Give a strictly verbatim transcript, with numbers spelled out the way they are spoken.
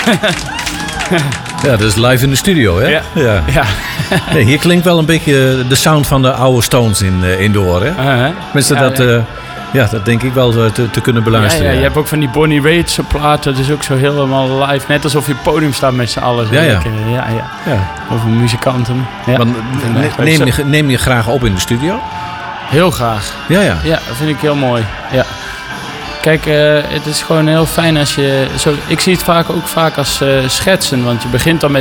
Ja, dat is live in de studio, hè? Ja. ja. Ja. Nee, hier klinkt wel een beetje de sound van de oude Stones in, uh, in de oren. Uh-huh. Tenminste, Ja, dat, ja. uh, ja, dat denk ik wel te, te kunnen Ja, beluisteren. ja, Ja, je hebt ook van die Bonnie Raitt platen. Dat is ook zo helemaal live. Net alsof je op het podium staat met z'n allen. Zo Ja, ja. lekker. ja, ja. Ja. Over muzikanten. Ja. Want, vind ne- ik echt leuk. neem, je, neem je graag op in de studio? Heel graag. Ja, ja. Ja, dat vind ik heel mooi. Ja. Kijk, uh, het is gewoon heel fijn als je... Zo, ik zie het vaak ook vaak als uh, schetsen. Want je begint dan met